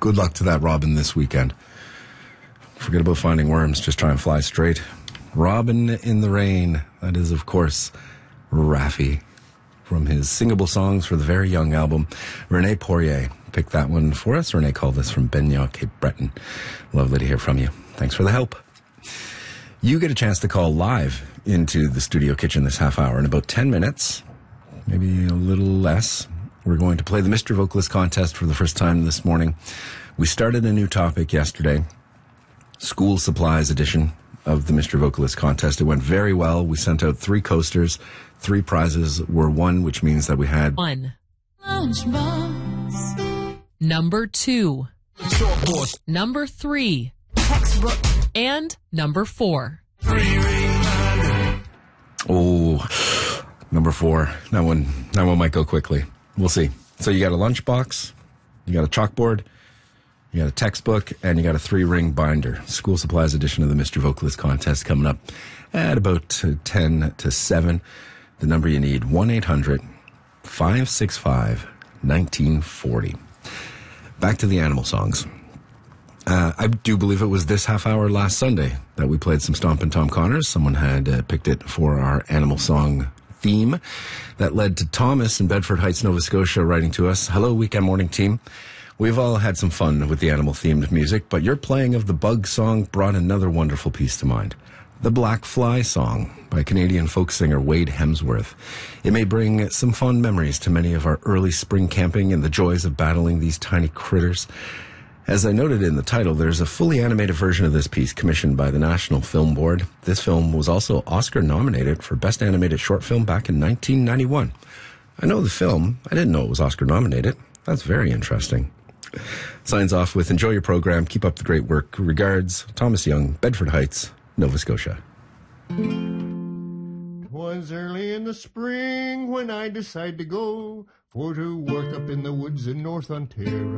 Good luck to that robin this weekend. Forget about finding worms, just try and fly straight. Robin in the Rain. That is, of course, Raffi from his Singable Songs for the Very Young album. Renee Poirier picked that one for us. Renee called us from Benioff, Cape Breton. Lovely to hear from you. Thanks for the help. You get a chance to call live into the studio kitchen this half hour. In about 10 minutes, maybe a little less, we're going to play the Mr. Vocalist contest for the first time this morning. We started a new topic yesterday, school supplies edition of the Mr. Vocalist contest. It went very well. We sent out 3 coasters. 3 prizes were won, which means that we had 1. Lunchbox. Number 2. Chalkboard. Number 3. Textbook. And number 4. 3-ring binder. Oh, number 4. That one might go quickly. We'll see. So you got a lunchbox, you got a chalkboard, you got a textbook, and you got a 3-ring binder. School supplies edition of the Mr. Vocalist contest coming up at about 10 to 7. The number you need, 1-800-565-1940. Back to the animal songs. I do believe it was this half hour last Sunday that we played some Stompin' Tom Connors. Someone had picked it for our animal song theme. That led to Thomas in Bedford Heights, Nova Scotia, writing to us, "Hello, Weekend Morning Team. We've all had some fun with the animal-themed music, but your playing of the Bug song brought another wonderful piece to mind. The Black Fly song by Canadian folk singer Wade Hemsworth. It may bring some fond memories to many of our early spring camping and the joys of battling these tiny critters. As I noted in the title, there's a fully animated version of this piece commissioned by the National Film Board. This film was also Oscar nominated for Best Animated Short Film back in 1991. I know the film. I didn't know it was Oscar nominated. That's very interesting." Signs off with, "Enjoy your program. Keep up the great work. Regards, Thomas Young, Bedford Heights, Nova Scotia." 'Twas early in the spring when I decided to go for to work up in the woods in North Ontario.